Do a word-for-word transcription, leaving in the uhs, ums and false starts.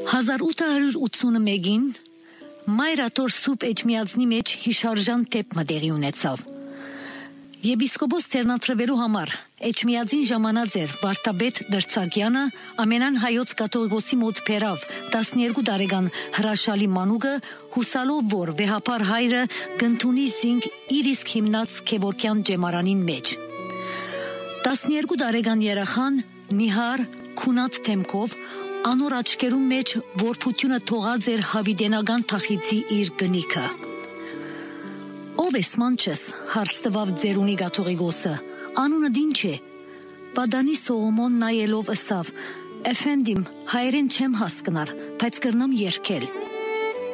հազար ութ հարյուր ութսունմեկին Մայրաթոր Սուրբ Էջմիածնի մեջ հիշարժան դեպքը տեղի ունեցավ։ Եպիսկոպոս ձեռնադրվելու համար Էջմիածին ժամանած էր վարդապետ Դրցակյանը ամենան հայոց կաթողիկոսի մոտ բերավ տասներկու տարեկան հրաշալի մանուկը հուսալով որ վեհապար հայրը կընդունի զինք իր իսկ հիմնած Գևորգյան ջեմարանին մեջ։ տասներկու տարեկան երախան նիհար քունած թեմքով անոր աչքերում մեջ որփությունը թողած էր հավիտենական թախիծի իր գնիքը։ Ով ես մանչես հարց տվավ ձերունի կաթողիկոսը, անունը դին չէ։ Պատանի Սողոմոն նայելով ըսավ, Էֆենդիմ, հայերեն չեմ հասկնար, բայց կրնամ երգել։